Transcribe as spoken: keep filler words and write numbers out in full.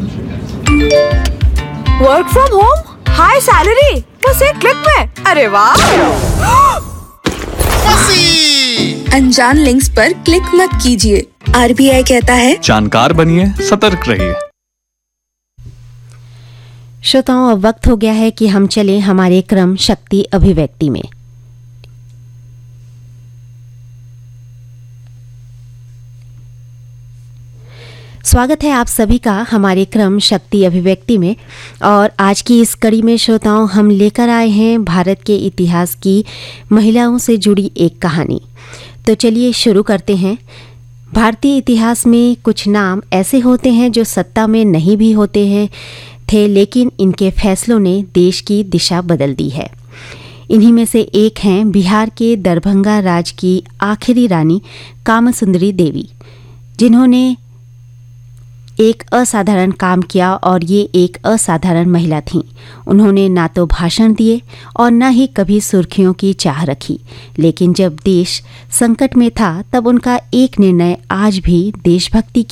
Work from home, high salary, बस एक click में। अरे वाह! अनजान लिंक्स पर क्लिक मत कीजिए। आरबीआई कहता है जानकार बनिए, सतर्क रहिए। श्रोताओं, अब वक्त हो गया है कि हम चलें हमारे क्रम शक्ति अभिव्यक्ति में। स्वागत है आप सभी का हमारे क्रम शक्ति अभिव्यक्ति में। और आज की इस कड़ी में श्रोताओं, हम लेकर आए हैं भारत के इतिहास की महिलाओं से जुड़ी एक कहानी। तो चलिए शुरू करते हैं। भारतीय इतिहास में कुछ नाम ऐसे होते हैं जो सत्ता में नहीं भी होते हैं थे, लेकिन इनके फैसलों ने देश की दिशा बदल दी है। इन्हीं में से एक हैं बिहार के दरभंगा राज की आखिरी रानी कामसुंदरी देवी, जिन्होंने एक असाधारण काम किया और ये एक असाधारण महिला थीं। उन्होंने ना तो भाषण दिए और न ही कभी सुर्खियों की चाह रखी, लेकिन जब देश संकट में था तब उनका एक निर्णय आज भी देशभक्ति